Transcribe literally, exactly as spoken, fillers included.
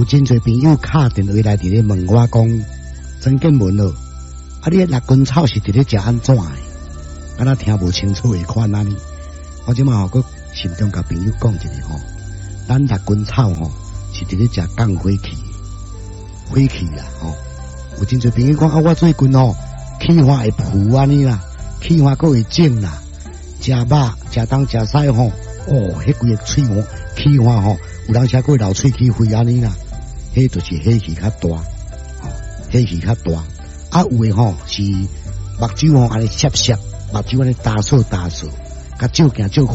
有真侪朋友敲电话来伫咧问我讲，曾建文哦，啊你六根草是伫咧食安怎的？敢若听无清楚的款安尼。我即马吼，佮心中甲朋友讲一下吼，咱六根草吼是伫咧食降火气，火气啦吼。有真侪朋友讲啊，我最近吼气化会浮安尼啦，气化佫会肿啦，食肉食东食西吼，哦，迄规个喙吼气化吼，有当时佫会流喙齿灰安尼啦，迄就是火气较大，吼，火气较大。啊有诶吼是目睭吼安尼涩涩，目睭安尼打扫打扫，甲照镜照。